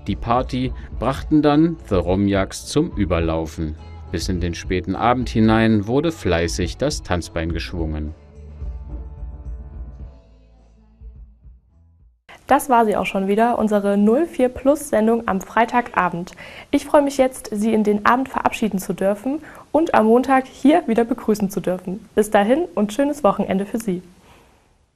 die Party brachten dann The Romjaks zum Überlaufen. Bis in den späten Abend hinein wurde fleißig das Tanzbein geschwungen. Das war sie auch schon wieder, unsere 04 Plus Sendung am Freitagabend. Ich freue mich jetzt, Sie in den Abend verabschieden zu dürfen und am Montag hier wieder begrüßen zu dürfen. Bis dahin und schönes Wochenende für Sie.